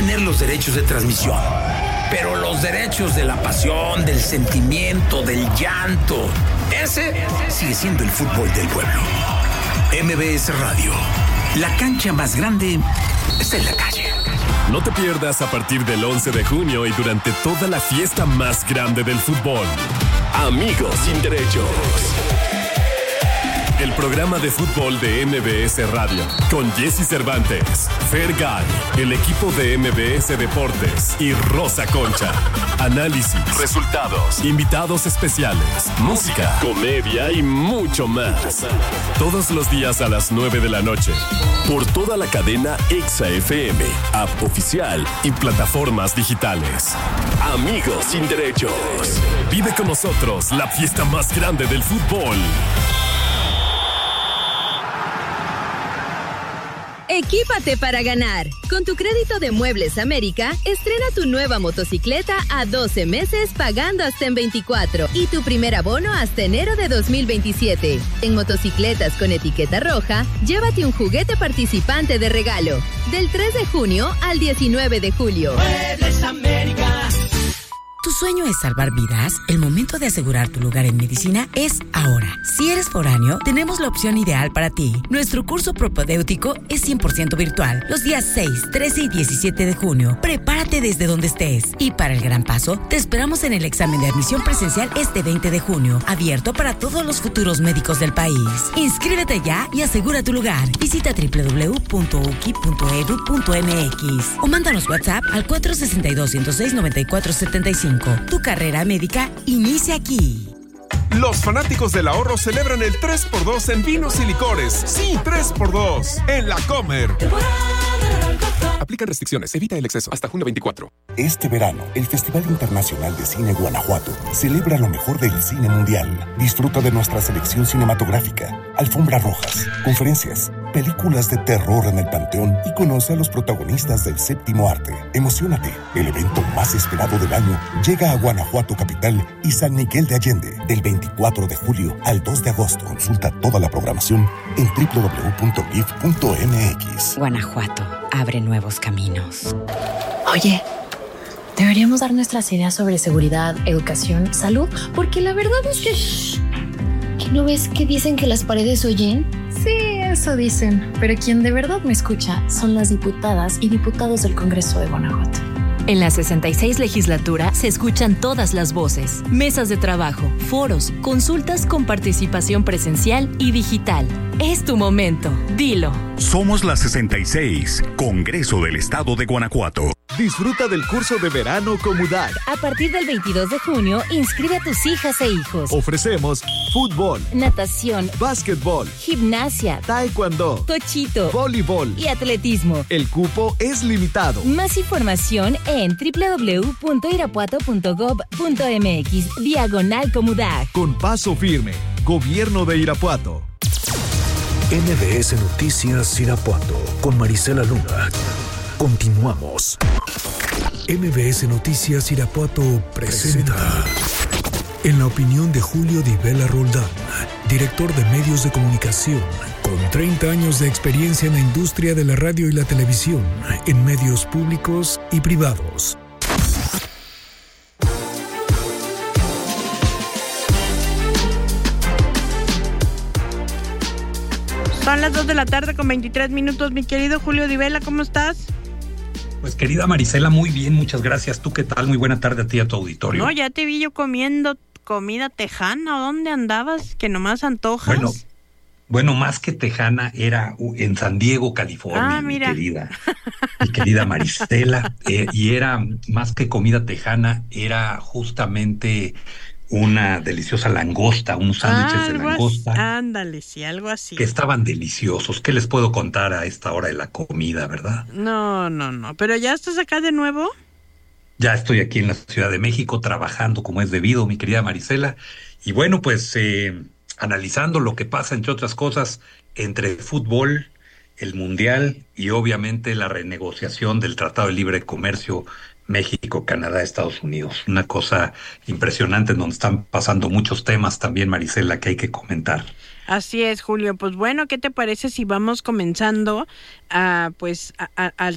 tener los derechos de transmisión, pero los derechos de la pasión, del sentimiento, del llanto, ese sigue siendo el fútbol del pueblo. MBS Radio, la cancha más grande está en la calle. No te pierdas a partir del 11 de junio y durante toda la fiesta más grande del fútbol. Amigos sin derechos. El programa de fútbol de MBS Radio, con Jesse Cervantes, Fergay, el equipo de MBS Deportes y Rosa Concha. Análisis, resultados, invitados especiales, música, comedia y mucho más. Todos los días a las 9 de la noche. Por toda la cadena Exa FM, app oficial y plataformas digitales. Amigos sin derechos. Vive con nosotros la fiesta más grande del fútbol. Equípate para ganar. Con tu crédito de Muebles América, estrena tu nueva motocicleta a 12 meses pagando hasta en 24 y tu primer abono hasta enero de 2027. En motocicletas con etiqueta roja, llévate un juguete participante de regalo. Del 3 de junio al 19 de julio. Muebles América. ¿Tu sueño es salvar vidas? El momento de asegurar tu lugar en medicina es ahora. Si eres foráneo, tenemos la opción ideal para ti. Nuestro curso propedéutico es 100% virtual, los días 6, 13 y 17 de junio. Prepárate desde donde estés. Y para el gran paso, te esperamos en el examen de admisión presencial este 20 de junio, abierto para todos los futuros médicos del país. Inscríbete ya y asegura tu lugar. Visita www.uki.edu.mx o mándanos WhatsApp al 462-106-9475. Tu carrera médica inicia aquí. Los fanáticos del ahorro celebran el 3x2 en vinos y licores. Sí, 3x2 en La Comer. Aplican restricciones, evita el exceso. Hasta junio 24. Este verano, el Festival Internacional de Cine Guanajuato celebra lo mejor del cine mundial. Disfruta de nuestra selección cinematográfica, alfombras rojas, conferencias, películas de terror en el Panteón y conoce a los protagonistas del séptimo arte. Emociónate, el evento más esperado del año llega a Guanajuato capital y San Miguel de Allende del 24 de julio al 2 de agosto. Consulta toda la programación en www.gif.mx. Guanajuato, abre nuevos caminos. Oye, deberíamos dar nuestras ideas sobre seguridad, educación, salud, porque la verdad es que... ¿Que no ves que dicen que las paredes oyen? Sí, eso dicen, pero quien de verdad me escucha son las diputadas y diputados del Congreso de Guanajuato. En la 66 legislatura se escuchan todas las voces, mesas de trabajo, foros, consultas con participación presencial y digital. Es tu momento, dilo. Somos la 66, Congreso del Estado de Guanajuato. Disfruta del curso de verano Comudac. A partir del 22 de junio, inscribe a tus hijas e hijos. Ofrecemos fútbol, natación, básquetbol, gimnasia, taekwondo, tochito, voleibol y atletismo. El cupo es limitado. Más información en www.irapuato.gov.mx/Comudac. Con paso firme, Gobierno de Irapuato. MBS Noticias Irapuato con Marisela Luna. Continuamos. MBS Noticias Irapuato presenta En la opinión de Julio Di Vela Roldán, director de medios de comunicación, con 30 años de experiencia en la industria de la radio y la televisión, en medios públicos y privados. Son las 2 de la tarde con 23 minutos, mi querido Julio Di Vela, ¿cómo estás? Pues querida Marisela, muy bien, muchas gracias. ¿Tú qué tal? Muy buena tarde a ti y a tu auditorio. No, ya te vi yo comiendo comida tejana. ¿Dónde andabas? Que nomás antojas. Bueno, más que tejana era en San Diego, California, mi querida Marisela. Y era más que comida tejana, era justamente una deliciosa langosta, unos sándwiches de langosta. Ándale, sí, algo así. Que estaban deliciosos. ¿Qué les puedo contar a esta hora de la comida, verdad? No. ¿Pero ya estás acá de nuevo? Ya estoy aquí en la Ciudad de México trabajando como es debido, mi querida Marisela. Y bueno, pues analizando lo que pasa, entre otras cosas, entre el fútbol, el Mundial y obviamente la renegociación del Tratado de Libre Comercio México, Canadá, Estados Unidos. Una cosa impresionante en donde están pasando muchos temas también, Marisela, que hay que comentar. Así es, Julio. Pues bueno, ¿qué te parece si vamos comenzando al